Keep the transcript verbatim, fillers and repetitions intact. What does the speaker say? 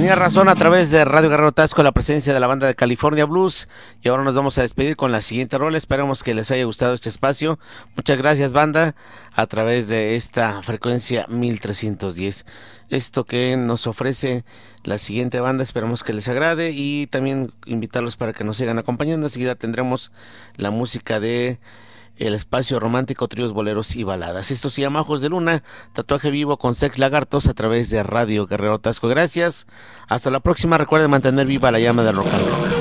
Tenía razón a través de Radio Guerrero Tasco, la presencia de la banda de California Blues. Y ahora nos vamos a despedir con la siguiente rola. Esperamos que les haya gustado este espacio. Muchas gracias, banda, a través de esta frecuencia mil trescientos diez. Esto que nos ofrece la siguiente banda, esperamos que les agrade y también invitarlos para que nos sigan acompañando. Enseguida tendremos la música de El Espacio Romántico, tríos, boleros y baladas. Esto se llama Ojos de Luna, tatuaje vivo con Sex Lagartos a través de Radio Guerrero Tasco. Gracias, hasta la próxima. Recuerden mantener viva la llama del rock and roll.